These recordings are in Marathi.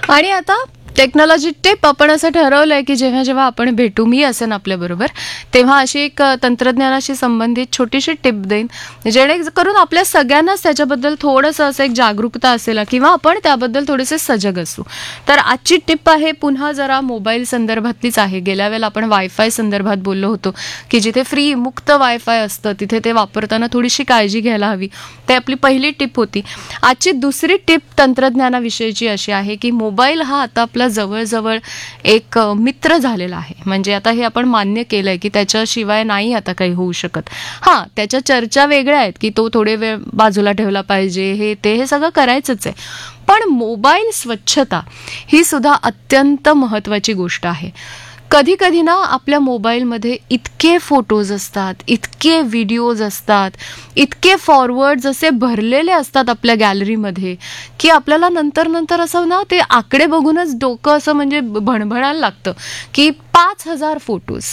आणि आता टेक्नॉलॉजी टिप आपण असं ठरवलंय की जेव्हा जेव्हा आपण भेटू, मी असेन आपल्याबरोबर, तेव्हा अशी एक तंत्रज्ञानाशी संबंधित छोटीशी टिप देईन, जेणेकरून आपल्या सगळ्यांनाच त्याच्याबद्दल थोडंसं असं एक जागरूकता असेल किंवा आपण त्याबद्दल थोडेसे सजग असू. तर आजची टिप आहे पुन्हा जरा मोबाईल संदर्भातलीच आहे. गेल्या वेळेला आपण वायफाय संदर्भात बोललो होतो की जिथे फ्री मुक्त वायफाय असतं तिथे ते वापरताना थोडीशी काळजी घ्यायला हवी. ते आपली पहिली टिप होती. आजची दुसरी टिप तंत्रज्ञानाविषयीची अशी आहे की मोबाईल हा आता आपला जवळजवळ एक मित्र झालेला आहे. म्हणजे आता हे आपण मान्य केलंय की त्याच्याशिवाय नाही आता काही होऊ शकत. हां, त्याच्या चर्चा वेगळ्या आहेत की तो थोडे वेळ बाजूला ठेवला पाहिजे, हे सगळं करायचंच आहे. पण मोबाईल स्वच्छता ही सुद्धा अत्यंत महत्त्वाची गोष्ट आहे. कधी कधी ना आपल्या मोबाईलमध्ये इतके फोटोज असतात, इतके व्हिडिओज असतात, इतके फॉरवर्ड्स असे भरलेले असतात आपल्या गॅलरीमध्ये की आपल्याला नंतर असं ना ते आकडे बघूनच डोकं असं म्हणजे भणभणायला लागतं की 5,000 फोटोज,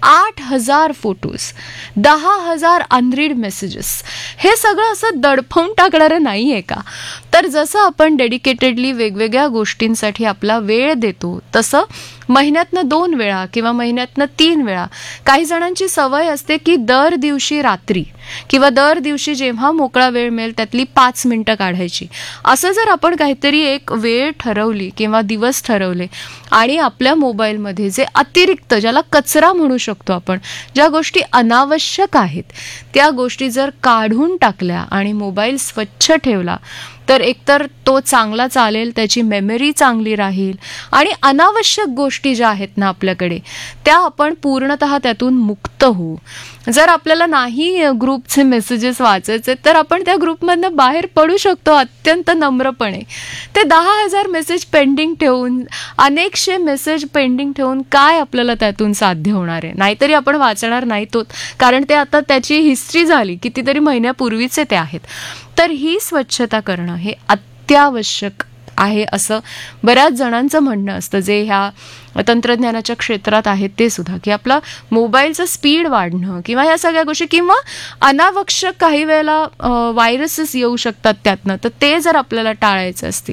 8,000 फोटोज, 10,000 अनरीड मेसेजेस, हे सगळं असं दडपवून टाकणारं नाही आहे का? तर जसं आपण डेडिकेटेडली वेगवेगळ्या गोष्टींसाठी आपला वेळ देतो तसं महिन्यातनं 2 वेळा किंवा महिन्यातनं 3 वेळा, काही जणांची सवय असते की दर दिवशी रात्री किंवा दर दिवशी जेव्हा मोकळा वेळ मिळेल त्यातली 5 मिनिटं काढायची. असं जर आपण काहीतरी एक वेळ ठरवली किंवा दिवस ठरवले आणि आपल्या मोबाईलमध्ये जे अतिरिक्त, ज्याला कचरा म्हणू शकतो आपण, ज्या गोष्टी अनावश्यक आहेत त्या गोष्टी जर काढून टाकल्या आणि मोबाईल स्वच्छ ठेवला तर एकतर तो चांगला चालेल, त्याची मेमरी चांगली राहील आणि अनावश्यक गोष्टी ज्या आहेत ना आपल्याकडे त्या आपण पूर्णतः त्यातून मुक्त होऊ. जर आपल्याला नाही ग्रुपचे मेसेजेस वाचायचे तर आपण त्या ग्रुपमधनं बाहेर पडू शकतो अत्यंत नम्रपणे. ते 10,000 मेसेज पेंडिंग ठेवून, अनेकशे मेसेज पेंडिंग ठेवून काय आपल्याला त्यातून साध्य होणार आहे? नाहीतरी आपण वाचणार नाही तो, कारण ते आता त्याची हिस्ट्री झाली, कितीतरी महिन्यापूर्वीचे ते आहेत. तर ही स्वच्छता करणं हे अत्यावश्यक आहे असं बऱ्याच जणांचं म्हणणं असतं, जे ह्या तंत्रज्ञानाच्या क्षेत्रात आहेत ते सुद्धा, की आपला मोबाईलचं स्पीड वाढणं किंवा ह्या सगळ्या गोष्टी किंवा अनावश्यक काही वेळेला व्हायरसेस येऊ शकतात त्यातनं, तर ते जर आपल्याला टाळायचं असतील